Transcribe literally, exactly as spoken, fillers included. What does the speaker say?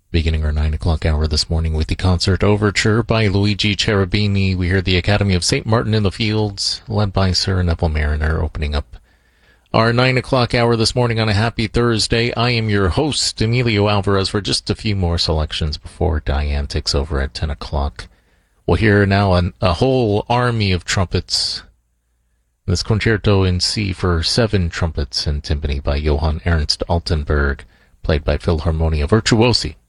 Beginning our nine o'clock hour this morning with the concert overture by Luigi Cherubini, we hear the Academy of Saint Martin in the Fields, led by Sir Neville Mariner, opening up our nine o'clock hour this morning on a happy Thursday. I am your host, Emilio Alvarez, for just a few more selections before Diane takes over at ten o'clock. We'll hear now an, a whole army of trumpets. This concerto in C for seven trumpets and timpani by Johann Ernst Altenberg, played by Philharmonia Virtuosi.